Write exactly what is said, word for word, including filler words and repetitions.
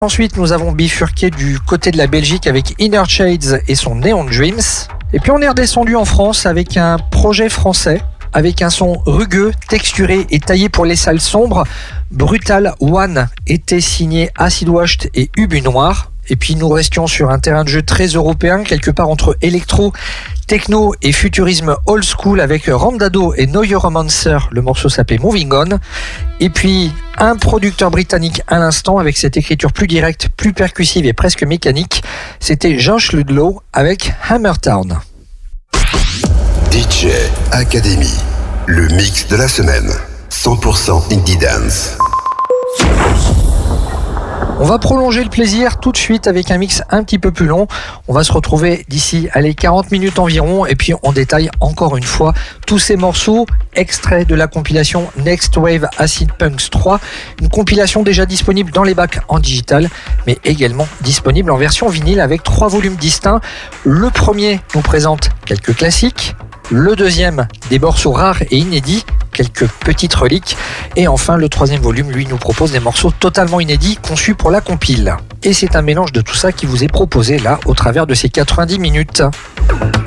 Ensuite, nous avons bifurqué du côté de la Belgique avec Inner Shades et son Neon Dreams. Et puis on est redescendu en France avec un projet français, avec un son rugueux, texturé et taillé pour les salles sombres. Brutal One était signé Acid Washed et Ubu Noir. Et puis nous restions sur un terrain de jeu très européen, quelque part entre électro, techno et futurisme old school avec Ramdado et Know Your Romancer. Le morceau s'appelait Moving On. Et puis un producteur britannique à l'instant avec cette écriture plus directe, plus percussive et presque mécanique. C'était Josh Ludlow avec Hammertown. D J Academy, le mix de la semaine. cent pour cent Indie Dance. On va prolonger le plaisir tout de suite avec un mix un petit peu plus long. On va se retrouver d'ici allez, quarante minutes environ et puis on détaille encore une fois tous ces morceaux extraits de la compilation Next Wave Acid Punks trois. Une compilation déjà disponible dans les bacs en digital mais également disponible en version vinyle avec trois volumes distincts. Le premier nous présente quelques classiques. Le deuxième, des morceaux rares et inédits, quelques petites reliques. Et enfin, le troisième volume, lui, nous propose des morceaux totalement inédits conçus pour la compile. Et c'est un mélange de tout ça qui vous est proposé là, au travers de ces quatre-vingt-dix minutes.